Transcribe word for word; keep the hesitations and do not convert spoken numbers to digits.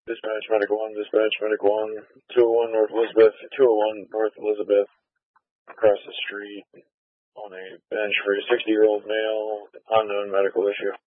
Dispatch Medic one, Dispatch Medic one, two oh one North Elizabeth, two oh one North Elizabeth, across the street on a bench for a sixty-year-old male, unknown medical issue.